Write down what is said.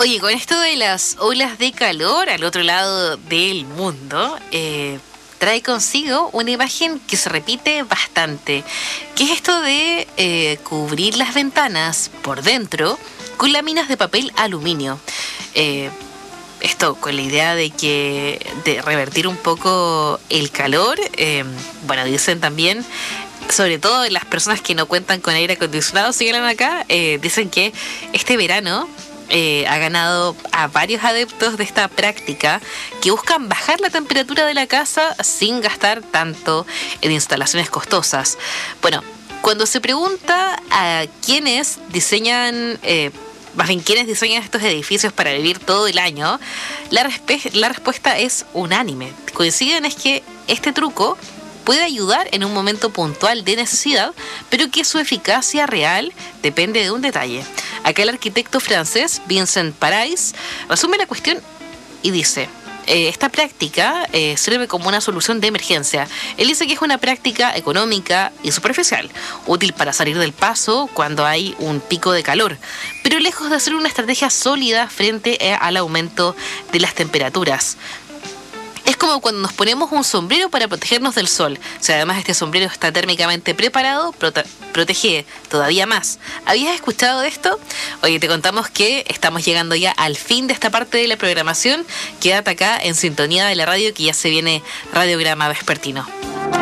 Oye, con esto de las olas de calor al otro lado del mundo, trae consigo una imagen que se repite bastante, que es esto de cubrir las ventanas por dentro con láminas de papel aluminio. Esto con la idea de revertir un poco el calor. Bueno, dicen también, sobre todo las personas que no cuentan con aire acondicionado, señalan acá, dicen que este verano ha ganado a varios adeptos de esta práctica que buscan bajar la temperatura de la casa sin gastar tanto en instalaciones costosas. Bueno, cuando se pregunta a quiénes diseñan, más bien quiénes diseñan estos edificios para vivir todo el año, la respuesta es unánime. Coinciden es que este truco puede ayudar en un momento puntual de necesidad, pero que su eficacia real depende de un detalle. Acá el arquitecto francés Vincent Parais resume la cuestión y dice: esta práctica sirve como una solución de emergencia. Él dice que es una práctica económica y superficial, útil para salir del paso cuando hay un pico de calor, pero lejos de ser una estrategia sólida frente al aumento de las temperaturas. Es como cuando nos ponemos un sombrero para protegernos del sol. Si además este sombrero está térmicamente preparado, protege todavía más. ¿Habías escuchado de esto? Oye, te contamos que estamos llegando ya al fin de esta parte de la programación. Quédate acá en sintonía de la radio, que ya se viene Radiograma Vespertino.